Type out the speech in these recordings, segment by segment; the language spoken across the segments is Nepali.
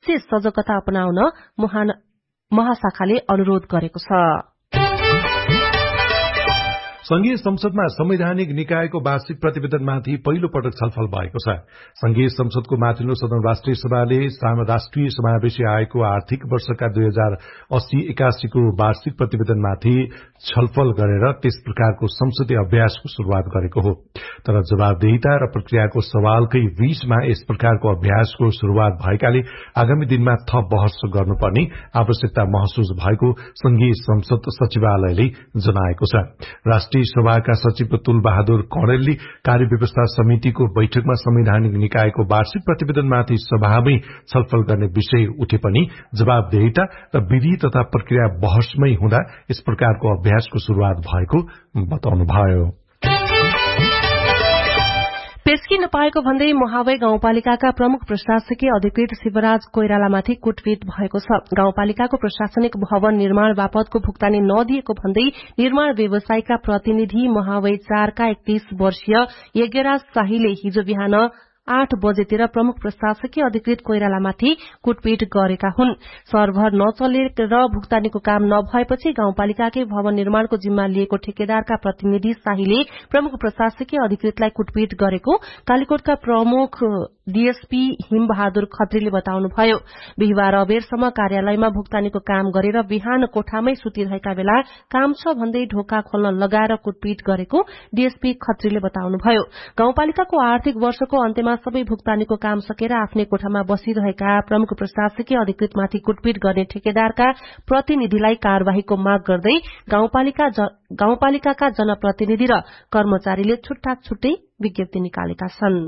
विशेष सजगता अपनाउन महाशाखाले अनुरोध गरेको छ। संघीय संसदमा संवैधानिक निकायको वार्षिक प्रतिवेदनमाथि पहिलो पटक छलफल भएको छ। संघीय संसदको माथिल्लो सदन राष्ट्रिय सभाले राष्ट्रिय समावेशी आयोगको आर्थिक वर्षका 2080-81 को वार्षिक प्रतिवेदनमाथि छलफल गरेर त्यस प्रकारको संसदीय अभ्यासको शुरूआत गरेको हो। तर जवाबदेहिता र प्रक्रियाको सवालकै बीचमा यस प्रकारको अभ्यासको शुरूआत भएकाले आगामी दिनमा थप बहस गर्नुपर्ने आवश्यकता महसुस भएको संघीय संसद सचिवालयले जनाएको छ। राष्ट्रिय सभाका सचिव तुल बहादुर कणेलले कार्यव्यवस्था समितिको बैठकमा संवैधानिक निकायको वार्षिक प्रतिवेदनमाथि सभामै छलफल गर्ने विषय उठे पनि जवाबदेहिता र विधि तथा प्रक्रिया बहसमै हुँदा यस प्रकारको अभ्यासको शुरूआत भएको बताउनुभयो। पेस्की नपाएको भन्दै महावै गाउँपालिकाका प्रमुख प्रशासकीय अधिकृत शिवराज कोइरालामाथि कुटपिट भएको छ। गाउँपालिकाको प्रशासनिक भवन निर्माण बापतको भुक्तानी नदिएको भन्दै निर्माण व्यवसायका प्रतिनिधि महावै 4 का 31 वर्षीय यज्ञराज शाहीले हिजो बिहान 8 बजेतिर प्रमुख प्रशासकीय अधिकृत कोइरालामाथि कुटपिट गरेका हुन्। सर्भर नचलेर भुक्तानीको काम नभएपछि गाउँपालिकाकै भवन निर्माणको जिम्मा लिएको ठेकेदारका प्रतिनिधि शाहीले प्रमुख प्रशासकीय अधिकृतलाई कुटपिट गरेको कालीकोटका प्रमुख डीएसपी हिमबहादुर खत्रीले बताउनुभयो। बिहिबार अबेरसम्म कार्यालयमा भुक्तानीको काम गरेर बिहान कोठामै सुतिरहेका बेला काम छ भन्दै ढोका खोल्न लगाएर कुटपिट गरेको डीएसपी खत्रीले बताउनुभयो। गाउँपालिकाको आर्थिक वर्षको अन्त्यमा सबै भुक्तानीको काम सकेर आफ्नै कोठामा बसिरहेका प्रमुख प्रशासकीय अधिकृतमाथि कुटपिट गर्ने ठेकेदारका प्रतिनिधिलाई कार्यवाहीको माग गर्दै गाउँपालिकाका जनप्रतिनिधि र कर्मचारीले छुट्टा छुट्टै विज्ञप्ति निकालेका छन्।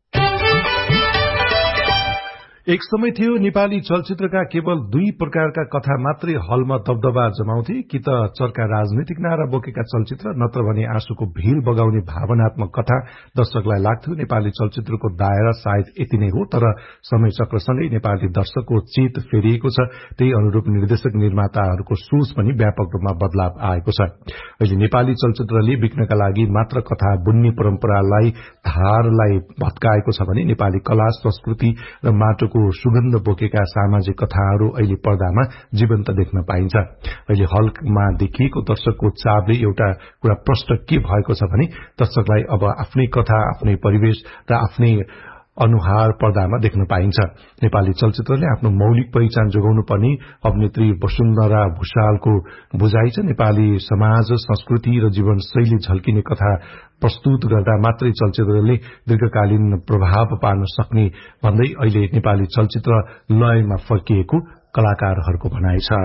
एक समय थियो नेपाली चलचित्रका केवल 2 प्रकारका कथा मात्रै हलमा दबदबा जमाउँथे, कि त चर्का राजनीतिक नारा बोकेका चलचित्र, नत्र भने आँसुको भील बगाउने भावनात्मक कथा दर्शकलाई लाग्थ्यो। नेपाली चलचित्रको दायरा सायद यति नै हो, तर समय चक्रसँगै नेपाली दर्शकको चित फेरिएको छ। त्यही अनुरूप निर्देशक निर्माताहरूको सोच पनि व्यापक रूपमा बदलाव आएको छ। अहिले नेपाली चलचित्रले बिक्नका लागि मात्र कथा बुन्ने परम्परालाई धारलाई भत्काएको छ भने नेपाली कला संस्कृति र माटो सुगन्ध बोकेका सामाजिक कथाहरू अहिले पर्दामा जीवन्त देख्न पाइन्छ। अहिले हलमा देखिएको दर्शकको चापले एउटा कुरा प्रष्ट के भएको छ भने दर्शकलाई अब आफ्नै कथा, आफ्नै परिवेश र आफ्नै अनुहार पर्दामा देख्न पाइन्छ। नेपाली चलचित्रले आफ्नो मौलिक पहिचान जोगाउनु पर्ने अभिनेत्री वसुन्धरा भुषालको बुझाइ छ। नेपाली समाज, संस्कृति र जीवनशैली झल्किने कथा प्रस्तुत गर्दा मात्रै चलचित्रले दीर्घकालीन प्रभाव पार्न सक्ने भन्दै अहिले नेपाली चलचित्र लयमा फर्किएको कलाकारहरूको भनाइ छ।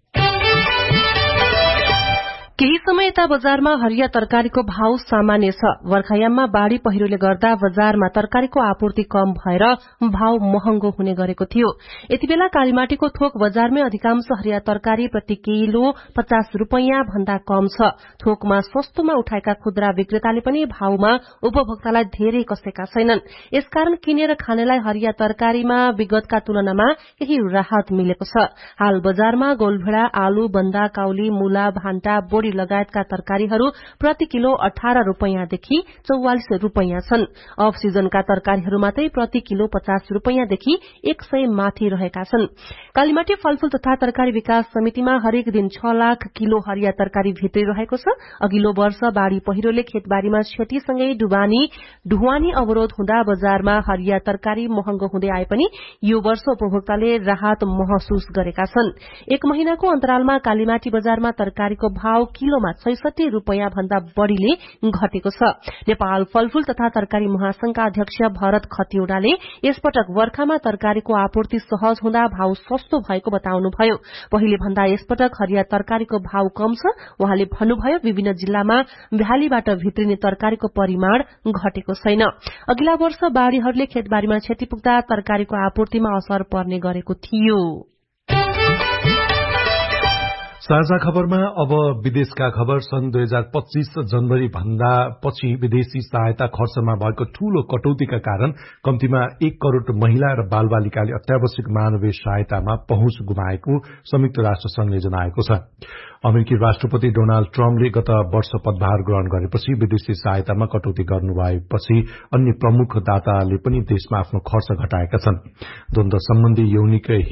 केही समय यता बजारमा हरिया तरकारीको भाव सामान्य छ। बर्खायाममा बाढ़ी पहिरोले गर्दा बजारमा तरकारीको आपूर्ति कम भएर भाव महँगो हुने गरेको थियो। यति बेला कालीमाटीको थोक बजारमै अधिकांश हरिया तरकारी प्रति किलो 50 रुपैयाँ भन्दा कम छ। थोकमा सस्तोमा उठाएका खुद्रा विक्रेताले पनि भावमा उपभोक्तालाई धेरै कसेका छैनन्। यसकारण किनेर खानेलाई हरिया तरकारीमा विगतका तुलनामा केही राहत मिलेको छ। हाल बजारमा गोलभेडा, आलु, बन्दा, काउली, मूला, भान्टा, बोडी लगायतका तरकारीहरू प्रति किलो 18 रुपैयाँदेखि 44 रुपैयाँ छन्। अफ सिजनका तरकारीहरू मात्रै प्रति किलो 50 रुपैयाँदेखि 100 माथि रहेका छन्। कालीमाटी फलफूल तथा तरकारी विकास समितिमा हरेक दिन 6 लाख किलो हरिया तरकारी भित्रिरहेको छ। अघिल्लो वर्ष बाढ़ी पहिरोले खेतबारीमा क्षतिसँगै ढुवानी अवरोध हुँदा बजारमा हरिया तरकारी महँगो हुँदै आए पनि यो वर्ष उपभोक्ताले राहत महसुस गरेका छन्। 1 महिनाको अन्तरालमा कालीमाटी बजारमा तरकारीको भाव किलोमा 66 रुपैयाँ भन्दा बढ़ीले घटेको छ। नेपाल फलफूल तथा तरकारी महासंघका अध्यक्ष भरत खतिवड़ाले यसपटक वर्खामा तरकारीको आपूर्ति सहज हुँदा भाव सस्तो भएको बताउनुभयो। पहिले भन्दा यसपटक हरिया तरकारीको भाव कम छ। उहाँले भन्नुभयो, विभिन्न जिल्लामा भ्यालीबाट भित्रिने तरकारीको परिमाण घटेको छैन। अघिल्ला वर्ष बाढ़ीहरूले खेतबारीमा क्षति पुग्दा तरकारीको आपूर्तिमा असर पर्ने गरेको थियो। साझा खबरमा अब विदेशका खबर। सन् 2025 जनवरी भन्दा पछि विदेशी सहायता खर्चमा भएको ठूलो कटौतीका कारण कम्तीमा 1 करोड़ महिला र बालबालिकाले अत्यावश्यक मानवीय सहायतामा पहुँच गुमाएको संयुक्त राष्ट्र संघले जनाएको छ। अमेरिकी राष्ट्रपति डोनाल्ड ट्रम्पले गत वर्ष पदभार ग्रहण गरेपछि विदेशी सहायतामा कटौती गर्नुभएपछि अन्य प्रमुख दाताले पनि देशमा आफ्नो खर्च घटाएका छन्। द्वन्द्व सम्बन्धी यौनिक